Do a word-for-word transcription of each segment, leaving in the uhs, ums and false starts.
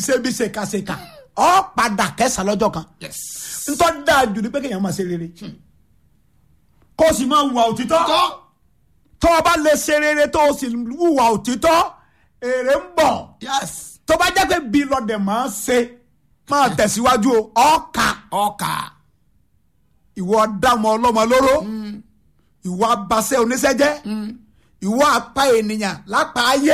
ṣe bí ṣèkàṣèkà ọ padà kẹsàn lọ́jọ́ kan ntọ́ dáa jù ní pé kéèyàn máa ṣe rere kó o sì máa hùwà òtítọ́ tó o bá lè ṣe rere tó o sì hùwà òtítọ́ èrè ń bọ̀ tó bá jẹ́ pé bí lọ́dẹ̀ máa ṣe máa tẹ̀síwájú ọ̀ọ́ka ọkà ìwọ dámọ̀ ọlọ́mọ lóró ìwọ abasẹ́ oníṣẹ́jẹ́ ìwọ apá ènìyàn lápá ayé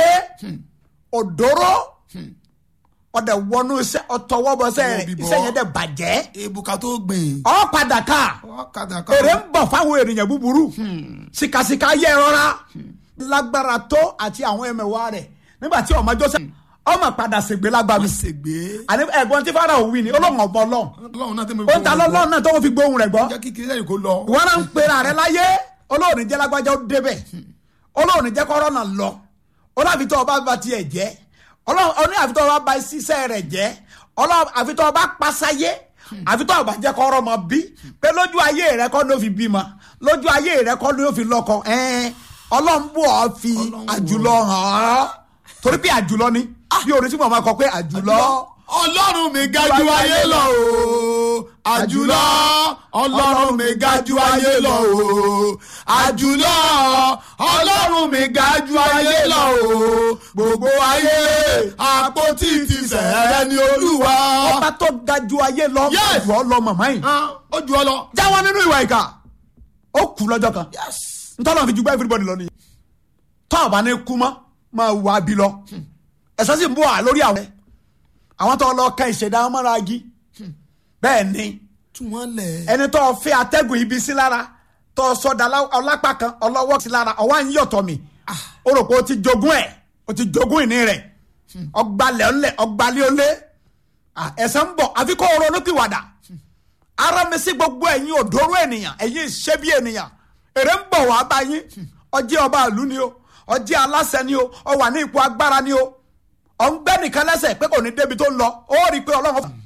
òdòró ọ̀dẹ̀ wọnú iṣẹ́ ọ̀tọ̀wọ́bọsẹ́ rẹ̀ iṣẹ́ yẹn dẹ̀ bàjẹ́ èbùkà tó gbìn ọ̀ padà ká èrè ń bọ̀ fáwọn ènìyàn búburú sìkàsìkà yẹ rọra lágbára tó àti àwọn ẹmẹ̀wà rẹ̀ nígbà tí ọmọ Joseph ọmọ padà ṣègbè lágbàmí ṣègbè àní ẹ̀gbọ́n tí Fáráò wí ni Ọlọ́run ọ̀bọ Ọlọ́run ó ń ta lọ́lọ́run náà tó wọ́n fi gbóhùn rẹ̀ gbọ́ wọ́n náà ń pera rẹ̀ láyé Ọlọ́run jẹ́ lágbájá ó débẹ̀ Ọlọ́run jẹ́ kọ́rọ́ náà lọ Ọlọ́run àfi tó ọba bá tiẹ̀ jẹ́ Ọlọ́run àfi tó ọba bá ṣiṣẹ́ rẹ̀ jẹ́ Ọlọ́run àfi tó ọba pasáyé àfi tó ọba jẹ́ kọ́rọ́ mọ bí pé lójú ayé rẹ̀ kọ́ ló fi bímọ lójú ayé rẹ̀ kọ́ ló fi lọ́kọ Ọlọ́run bù ọ́ fi àjùlọ hàn án torí pé àjùlọ ni bí orin tí mo máa kọ pé àjùlọ. Ọlọ́run mi ga jù ayé lọ o àjùlọ Ọlọ́run mi ga jù ayé lọ o àjùlọ Ọlọ́run mi ga jù ayé lọ o gbogbo ayé àpótí ti sẹ̀rẹ̀ ní Olúwa. ọba tó ga jù ayé lọ jù ọ lọ màmá yìí. ó jù ọ lọ. jáwọ́ nínú ìwà ìkà ó kú lọ́jọ́ kan ntọ́nà fi ju gbá everybody lọ nìyẹn tọ́ ọ̀bá ní kú mọ́ máa wà á bí lọ ẹ̀sọ́ sì ń bọ̀ wá lórí àwọn àwọn tó lọ ka ìṣẹ̀dá ọmọra agi bẹ́ẹ̀ ni ẹni tó fẹ́ atẹ́gùn ibi sí lára tó sọdá ọlápá kan ọlọ́wọ́ sí lára ọwọ́ à ń yọ̀tọ̀ mi ó rò pé ó ti jogún ẹ̀ ó ti jogún ìní rẹ̀ ọgbàlẹ̀ ọ̀lẹ̀ ọgbàlẹ̀ ọ̀lẹ̀ ẹ̀sẹ̀ ń bọ̀ àfi kó ronú pìwàdà ara mi sí gbogbo ẹ̀yin òdòrò ènìyàn ẹ̀yin ìṣẹ́bí ènìyàn èrè ń bọ̀ wá bá yín ọjẹ́ ọba ìlú ni o ọjẹ́ aláṣẹ ni o ọ wà ní ipò agbára ni o ọ ń gbẹ́ nìkan lẹ́sẹ̀ pé kò ní débi tó ń lọ ó rí i pé ọlọ́run fà.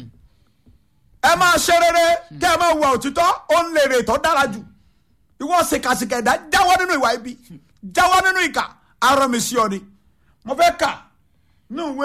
ẹ máa ṣe rere kí ẹ máa wà òtítọ́ ó ń lè rè tó dára jù ìwọ ṣèkàṣìkà ẹ̀dá jáwọ́ nínú ìwà ibi jáwọ́ nínú ìkà arán mi sí ọ ni. mo fẹ́ kà ní ìwé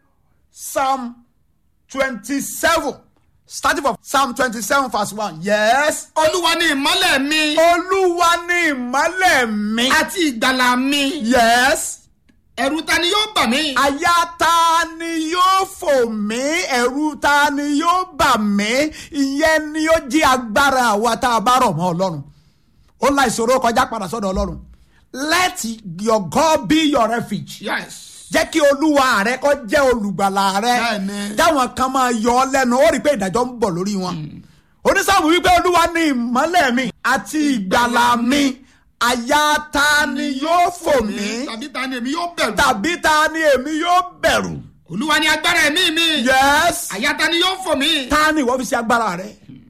psalm twenty seven starting from psalm twenty seven verse one. yes. Olúwa ni ìmọ́lẹ̀ mi. olúwa ni ìmọ́lẹ̀ mi. àti ìgbàlà mi. yes. ẹ̀rù ta ni yóò bà mí. àyà ta ni yóò fò mí ẹ̀rù ta ni yóò bà mí ìyẹn ni ó jí agbára àwa tá a bá rọ̀ mọ́ Ọlọ́run ó la ìṣòro kọjá padà sọ́dọ̀ Ọlọ́run let your God be your refuge. yes. jẹ́ kí olúwa rẹ kó jẹ́ olùgbàlà rẹ táwọn kan máa yọ ọ́ lẹ́nu ó rí i pé ìdájọ́ ń bọ̀ lórí wọn. onísàmù wípé olúwa ni ìmọ́lẹ̀ mi àti ìgbàlà mi àyà ta ni yóò fò mí tàbí ta ni èmi yóò bẹ̀rù. tàbí ta ni èmi yóò bẹ̀rù. Olúwa ni agbára ẹ̀mí mi. yes. àyà ta ni yóò fò mí. ta ni ìwọ fi ṣe agbára rẹ.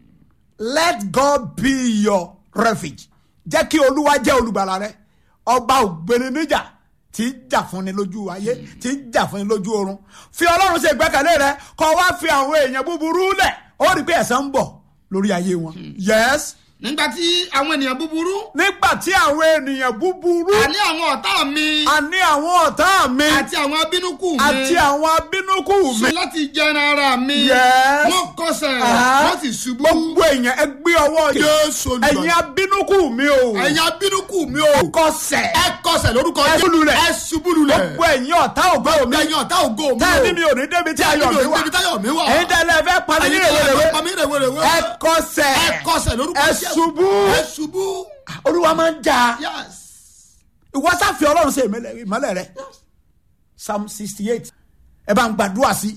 let God be your refuge. jẹ́ kí olúwa jẹ́ olùgbàlà rẹ ọba ògbéni níjà tí ń jà fún ni lójú ayé tí ń jà fún ni lójú ọ̀run fi Ọlọ́run ṣe ìgbẹ́kẹ̀lé rẹ kó wá fi àwọn èèyàn búburú lẹ̀ ó rí i pé ẹ̀san ń bọ̀ lórí ayé wọn. yes. nígbà tí àwọn ènìyàn búburú. nígbà tí àwọn ènìyàn búburú. àní àwọn ọ̀tá mi. àní àwọn ọ̀tá mi. àti àwọn abínúkù mi. àti àwọn abínúkù mi. sọ láti jẹran ara mi. yes. wọ́n kọsẹ̀ wọ́n sì ṣubú. gbogbo èèyàn ẹ gbé ọwọ́ yìí. Jésù olùgbàlà. ẹ̀yin abínúkù mi o. ẹ̀yin abínúkù mi o. ẹ kọsẹ̀. ẹ kọsẹ̀ lórúkọ ẹ ṣubú lulẹ̀. ẹ ṣubú lulẹ̀. gbogbo ẹ̀yin ọ̀tá ògo mi. ẹ̀yin ọ̀tá ògo mi o. táyà ní mi ò ní débi tí ayọ̀ mi wà. ẹ̀yin tẹ́lẹ̀ fẹ́ pami ní rèwerèwe. ẹ kọsẹ̀. ẹ kọsẹ̀ lórúkọ ẹ ṣubú. ẹ ṣubú. olúwa máa ń jà. yes. ìwọ sáfì Ọlọ́run ṣe ìmọ́lẹ̀ rẹ. psalm sixty eight ẹ bá ń gbàdúrà sí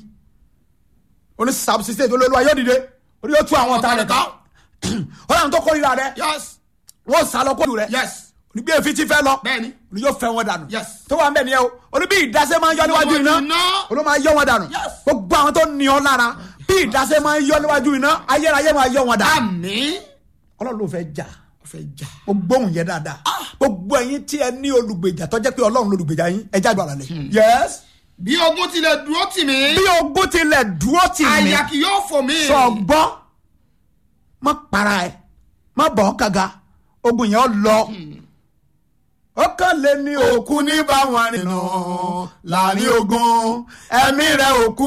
oní psalm sixty eight olóòlùwà yóò dìde orí yóò tú àwọn ọ̀tá rẹ̀ ká Ọlọ́run tó kórìíra rẹ yes. wọ́n sá lọ kóòdù rẹ yes. onígbé èéfín ti fẹ́ lọ bẹ́ẹ̀ni oní yóò fẹ́ wọn dànù yes. tó wà ń bẹ̀ nìyẹn o oní bí ìdásẹ́ máa ń yọ níwájú iná olú máa yọ wọn dànù yes. gbogbo àwọn tó ní ọ lára bí ìdásẹ́ máa ń yọ níwájú iná ayérayé máa yọ wọn dànù. àmín. Ọlọ́run ló fẹ́ jà fẹ́ jà. mo gbóhùn yẹn dáadáa gbogbo ẹ̀yin tí ẹ ní olùgbèjà tó jẹ́ pé Ọlọ́run lolùgbèjà yín ẹ jáde àlàlẹ. yes. bí ogun tilẹ̀ dúró tì mí. bí ogun tilẹ̀ dúró tì mí. àyà kì yóò fò mí. sọ gbọ́ má para ẹ má bọ̀ ọ́ kàga ogun yẹn lọ. ó kàn lé ní òkú ní báwọn rìnnà láàrin ogun ẹ̀mí rẹ̀ òkú.